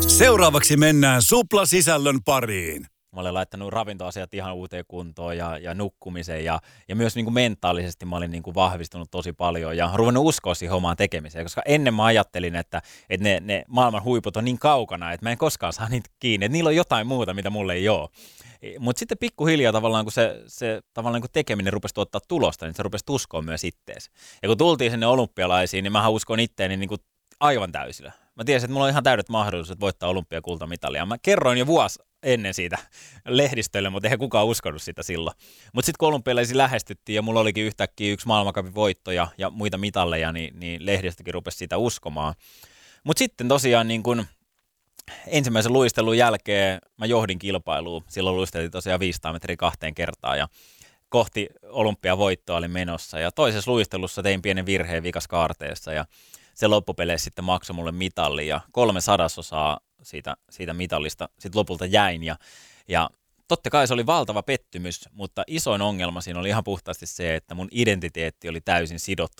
Seuraavaksi mennään suplasisällön pariin. Mä olen laittanut ravintoasiat ihan uuteen kuntoon ja nukkumisen ja myös niin kuin mentaalisesti mä olin niin kuin vahvistunut tosi paljon ja ruvennut uskoa siihen omaan tekemiseen, koska ennen mä ajattelin, että ne maailman huiput on niin kaukana, että mä en koskaan saa niitä kiinni, että niillä on jotain muuta, mitä mulle ei ole. Mutta sitten pikkuhiljaa tavallaan, kun se tavallaan kun tekeminen rupesi tuottaa tulosta, niin se rupesi uskoa myös itteensä. Ja kun tultiin sinne olympialaisiin, niin mähän uskon itteeni niin kuin aivan täysillä. Mä tiesin, että mulla on ihan täydet mahdollisuudet voittaa olympiakultamitalia. Mä kerroin jo vuosi ennen siitä lehdistölle, mutta eihän kukaan uskonut sitä silloin. Mutta sitten kun olympialaisiin lähestyttiin ja mulla olikin yhtäkkiä yksi maailmancupin voittoja ja muita mitalleja, niin lehdistökin rupesi sitä uskomaan. Mutta sitten tosiaan niin kun ensimmäisen luistelun jälkeen mä johdin kilpailua. Silloin luisteltiin tosiaan 500 metriä 2 kertaa ja kohti olympiavoittoa oli menossa. Ja toisessa luistelussa tein pienen virheen vikaskaarteessa ja se loppupeleissä sitten maksoi mulle mitalli ja 3/100 siitä mitallista sitten lopulta jäin. Ja totta kai se oli valtava pettymys, mutta isoin ongelma siinä oli ihan puhtaasti se, että mun identiteetti oli täysin sidottu